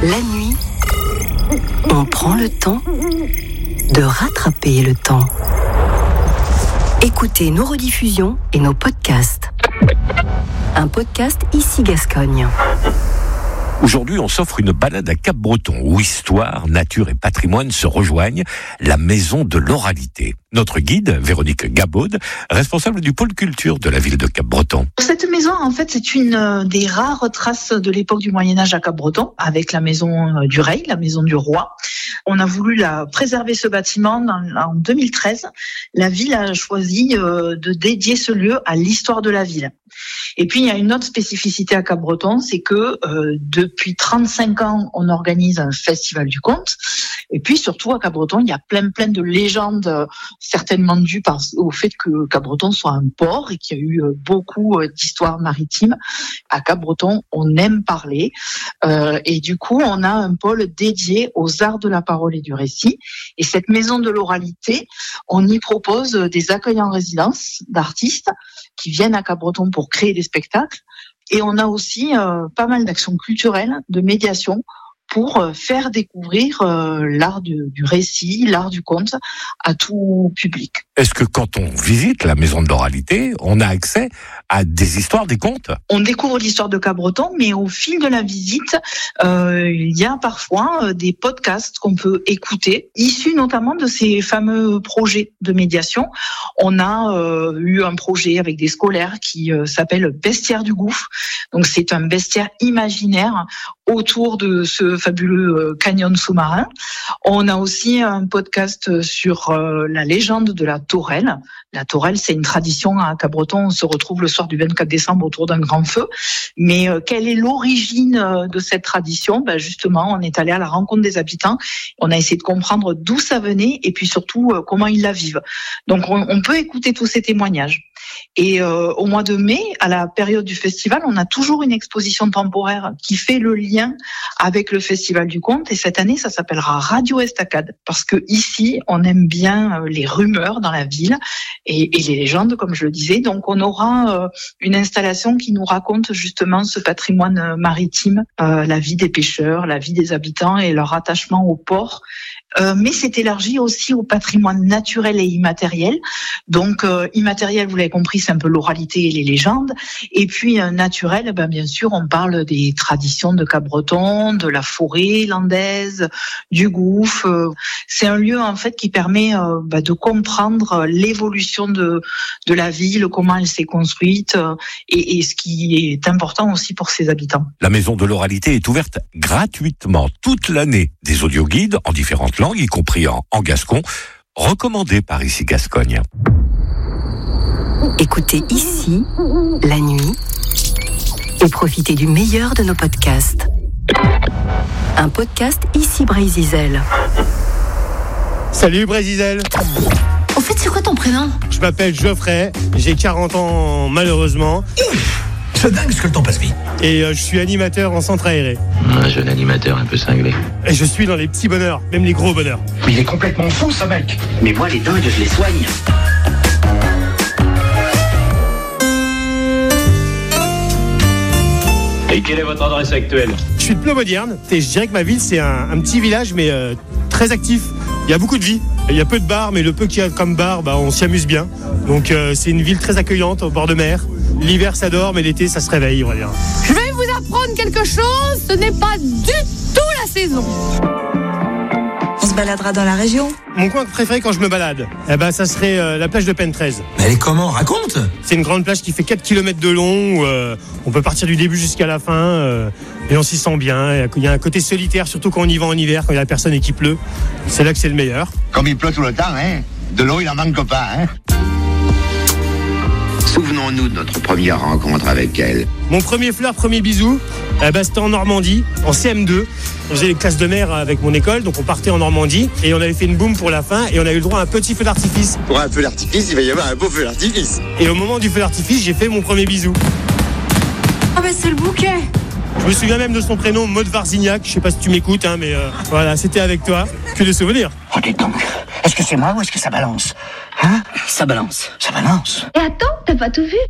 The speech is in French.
La nuit, on prend le temps de rattraper le temps. Écoutez nos rediffusions et nos podcasts. Un podcast Ici Gascogne. Aujourd'hui, on s'offre une balade à Cap-Breton où histoire, nature et patrimoine se rejoignent, la maison de l'oralité. Notre guide, Véronique Gabaud, responsable du pôle culture de la ville de Cap-Breton. Cette maison, en fait, c'est une des rares traces de l'époque du Moyen-Âge à Cap-Breton, avec la maison du Rey, la maison du roi. On a voulu préserver ce bâtiment en 2013. La ville a choisi de dédier ce lieu à l'histoire de la ville. Et puis, il y a une autre spécificité à Cap-Breton, c'est que depuis 35 ans, on organise un festival du conte. Et puis, surtout, à Cap-Breton, il y a plein de légendes, certainement dues au fait que Cap-Breton soit un port et qu'il y a eu beaucoup d'histoires maritimes. À Cap-Breton, on aime parler. Et du coup, on a un pôle dédié aux arts de la parole et du récit. Et cette maison de l'oralité, on y propose des accueils en résidence d'artistes qui viennent à Cap-Breton pour créer des spectacles. Et on a aussi pas mal d'actions culturelles, de médiation, pour faire découvrir l'art du récit, l'art du conte à tout public. Est-ce que quand on visite la maison de l'oralité, on a accès à des histoires, des contes ? On découvre l'histoire de Cap-Breton, mais au fil de la visite, il y a parfois des podcasts qu'on peut écouter, issus notamment de ces fameux projets de médiation. On a eu un projet avec des scolaires qui s'appelle Bestiaire du Gouffre. Donc c'est un bestiaire imaginaire autour de ce fabuleux canyon sous-marin. On a aussi un podcast sur la légende de la Taurelle. La Taurelle, c'est une tradition à Cap-Breton. On se retrouve le soir du 24 décembre autour d'un grand feu. Mais quelle est l'origine de cette tradition ? Justement, on est allé à la rencontre des habitants. On a essayé de comprendre d'où ça venait et puis surtout comment ils la vivent. Donc, on peut écouter tous ces témoignages. Et au mois de mai, à la période du festival, on a toujours une exposition temporaire qui fait le lien avec le Festival du Conte. Et cette année, ça s'appellera Radio Estacade. Parce que ici, on aime bien les rumeurs dans la ville et les légendes, comme je le disais. Donc, on aura une installation qui nous raconte justement ce patrimoine maritime, la vie des pêcheurs, la vie des habitants et leur attachement au port. Mais c'est élargi aussi au patrimoine naturel et immatériel. Donc, immatériel, vous l'avez compris, c'est un peu l'oralité et les légendes. Et puis, naturel, bien sûr, on parle des traditions de Cap-Breton, de la forêt landaise, du gouffre. C'est un lieu, en fait, qui permet de comprendre l'évolution de la ville, comment elle s'est construite et ce qui est important aussi pour ses habitants. La maison de l'oralité est ouverte gratuitement toute l'année. Des audioguides en différentes langues, y compris en gascon, recommandés par Ici Gascogne. Écoutez Ici, la nuit, et profitez du meilleur de nos podcasts. Un podcast Ici Brézizel. Salut Brézizel. Au fait, c'est quoi ton prénom ? Je m'appelle Geoffrey, j'ai 40 ans malheureusement. C'est dingue ce que le temps passe vite. Et je suis animateur en centre aéré. Un jeune animateur un peu cinglé. Et je suis dans les petits bonheurs, même les gros bonheurs. Mais il est complètement fou ce mec. Mais moi les dingues je les soigne. Et quelle est votre adresse actuelle ? Je suis de Ploemodierne et je dirais que ma ville c'est un petit village mais très actif. Il y a beaucoup de vie. Il y a peu de bars, mais le peu qu'il y a comme bar, on s'y amuse bien. Donc c'est une ville très accueillante au bord de mer. L'hiver ça dort, mais l'été ça se réveille, on va dire. Je vais vous apprendre quelque chose, ce n'est pas du tout la saison. On se baladera dans la région. Mon coin préféré quand je me balade, ça serait la plage de Pen 13. Mais elle est comment ? Raconte. C'est une grande plage qui fait 4 km de long, où on peut partir du début jusqu'à la fin, et on s'y sent bien. Il y a un côté solitaire, surtout quand on y va en hiver, quand il y a personne et qu'il pleut. C'est là que c'est le meilleur. Comme il pleut tout le temps, de l'eau il en manque pas. Souvenons-nous de notre première rencontre avec elle. Mon premier fleur, premier bisou, c'était en Normandie, en CM2. On faisait les classes de mer avec mon école, donc on partait en Normandie et on avait fait une boum pour la fin et on a eu le droit à un petit feu d'artifice. Pour un feu d'artifice, il va y avoir un beau feu d'artifice. Et au moment du feu d'artifice, j'ai fait mon premier bisou. Ah c'est le bouquet. Je me souviens même de son prénom, Maud Varzignac. Je sais pas si tu m'écoutes, mais voilà, c'était avec toi. Que de souvenirs. Oh, dis donc. Est-ce que c'est moi ou est-ce que ça balance ? Ça balance. Ça balance. Et attends, t'as pas tout vu ?